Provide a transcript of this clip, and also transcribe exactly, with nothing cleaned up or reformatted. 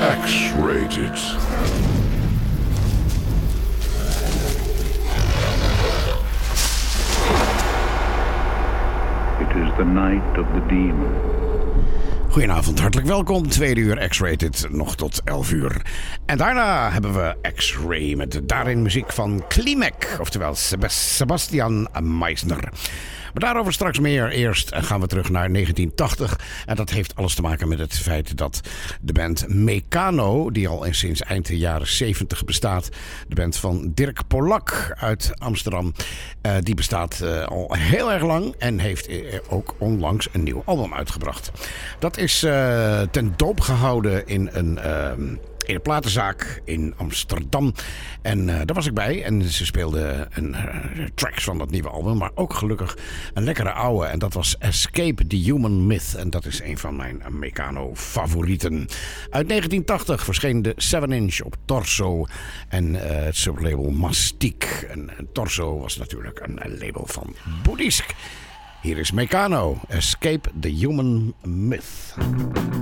X-Rated. It is the night of the demon. Goedenavond, hartelijk welkom. Tweede uur X-Rated, nog tot elf uur. En daarna hebben we X-Ray met daarin muziek van Klimek, oftewel Sebastian Meisner. Maar daarover straks meer. Eerst gaan we terug naar negentien tachtig. En dat heeft alles te maken met het feit dat de band Mekano, die al sinds eind de jaren zeventig bestaat, de band van Dirk Polak uit Amsterdam, uh, die bestaat uh, al heel erg lang en heeft uh, ook onlangs een nieuw album uitgebracht. Dat is uh, ten doop gehouden in een... Uh, In een platenzaak in Amsterdam. En uh, daar was ik bij. En ze speelden een, uh, tracks van dat nieuwe album. Maar ook gelukkig een lekkere oude. En dat was Escape the Human Myth. En dat is een van mijn Mekano favorieten. Uit negentien tachtig verscheen de seven inch op Torso. En uh, het sublabel Mastique. En, en Torso was natuurlijk een, een label van Boeddhisk. Hier is Mekano. Escape the Human Myth.